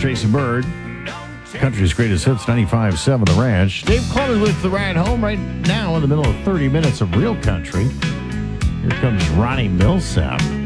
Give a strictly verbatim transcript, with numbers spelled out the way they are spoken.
Jason Bird, country's greatest hits, ninety-five point seven The Ranch. Dave Clemens with the ride home right now in the middle of thirty minutes of real country. Here comes Ronnie Millsap.